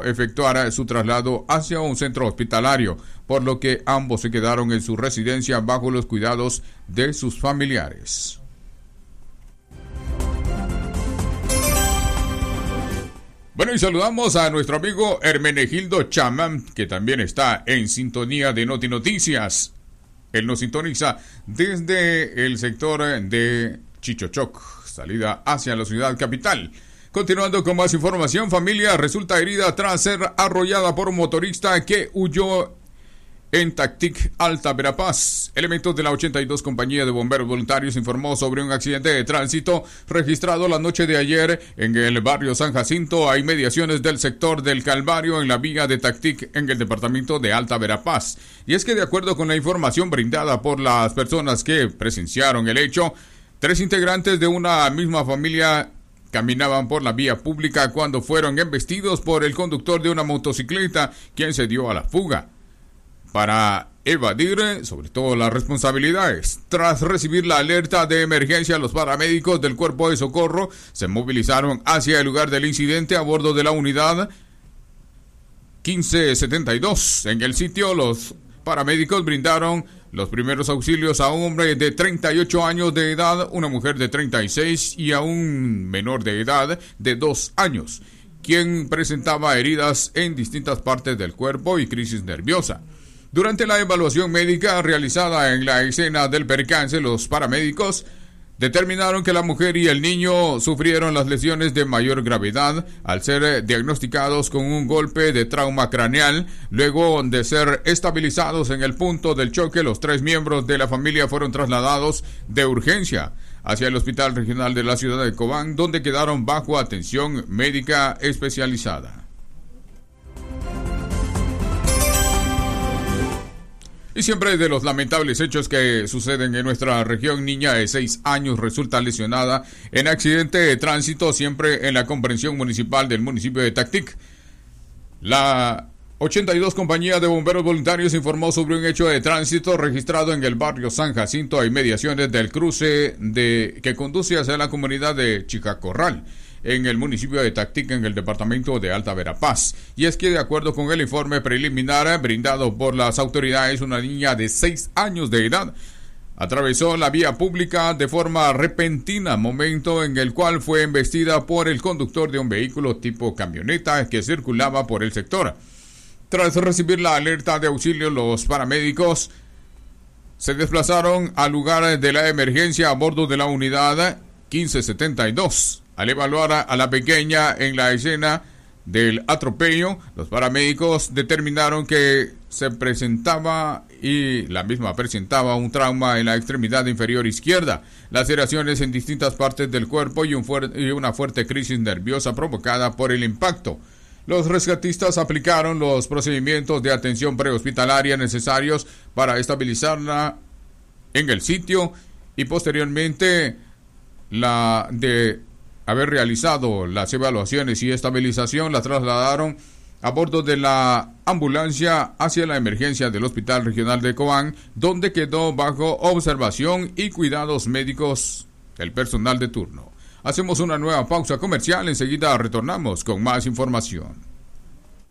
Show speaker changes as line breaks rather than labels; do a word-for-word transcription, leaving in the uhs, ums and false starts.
efectuar su traslado hacia un centro hospitalario, por lo que ambos se quedaron en su residencia bajo los cuidados de sus familiares. Bueno, y saludamos a nuestro amigo Hermenegildo Chamán, que también está en sintonía de Noti Noticias. Él nos sintoniza desde el sector de Chichochoc, salida hacia la ciudad capital. Continuando con más información, familia resulta herida tras ser arrollada por un motorista que huyó en Tactic, Alta Verapaz. Elementos de la ochenta y dos Compañía de Bomberos Voluntarios informó sobre un accidente de tránsito registrado la noche de ayer en el barrio San Jacinto, a inmediaciones del sector del Calvario, en la vía de Tactic, en el departamento de Alta Verapaz. Y es que, de acuerdo con la información brindada por las personas que presenciaron el hecho, tres integrantes de una misma familia caminaban por la vía pública cuando fueron embestidos por el conductor de una motocicleta, quien se dio a la fuga para evadir sobre todo las responsabilidades. Tras recibir la alerta de emergencia, los paramédicos del Cuerpo de Socorro se movilizaron hacia el lugar del incidente a bordo de la unidad quince setenta y dos. En el sitio, los paramédicos brindaron los primeros auxilios a un hombre de treinta y ocho años de edad, una mujer de treinta y seis y a un menor de edad de dos años, quien presentaba heridas en distintas partes del cuerpo y crisis nerviosa. Durante la evaluación médica realizada en la escena del percance, los paramédicos determinaron que la mujer y el niño sufrieron las lesiones de mayor gravedad al ser diagnosticados con un golpe de trauma craneal. Luego de ser estabilizados en el punto del choque, los tres miembros de la familia fueron trasladados de urgencia hacia el Hospital Regional de la ciudad de Cobán, donde quedaron bajo atención médica especializada. Y siempre de los lamentables hechos que suceden en nuestra región, niña de seis años resulta lesionada en accidente de tránsito, siempre en la comprensión municipal del municipio de Tactic. La ochenta y dos Compañía de Bomberos Voluntarios informó sobre un hecho de tránsito registrado en el barrio San Jacinto, a inmediaciones del cruce de que conduce hacia la comunidad de Chicacorral, en el municipio de Tactic, en el departamento de Alta Verapaz. Y es que, de acuerdo con el informe preliminar brindado por las autoridades, una niña de seis años de edad atravesó la vía pública de forma repentina, momento en el cual fue embestida por el conductor de un vehículo tipo camioneta que circulaba por el sector. Tras recibir la alerta de auxilio, los paramédicos se desplazaron al lugar de la emergencia a bordo de la unidad quince setenta y dos. Al evaluar a la pequeña en la escena del atropello, los paramédicos determinaron que se presentaba y la misma presentaba un trauma en la extremidad inferior izquierda, laceraciones en distintas partes del cuerpo y, un fuerte, y una fuerte crisis nerviosa provocada por el impacto. Los rescatistas aplicaron los procedimientos de atención prehospitalaria necesarios para estabilizarla en el sitio y posteriormente la de haber realizado las evaluaciones y estabilización, la trasladaron a bordo de la ambulancia hacia la emergencia del Hospital Regional de Cobán, donde quedó bajo observación y cuidados médicos del personal de turno. Hacemos una nueva pausa comercial, enseguida retornamos con más información.